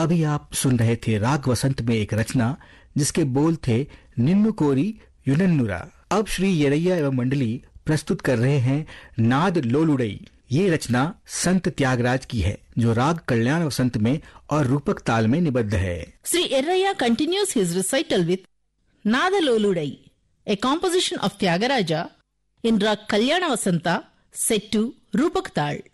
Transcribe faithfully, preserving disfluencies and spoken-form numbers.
अभी आप सुन रहे थे राग वसंत में एक रचना जिसके बोल थे निन्नु कोरी युनन्नुरा। अब श्री येरैया एवं मंडली प्रस्तुत कर रहे हैं नाद लोलुड़ई। ये रचना संत त्यागराज की है जो राग कल्याण वसंत में और रूपक ताल में निबद्ध है। Shri येरैया continues his recital with Nada Loludai, a composition of Tyagaraja in Rag Kalyana Vasanta set to Rupak Tal.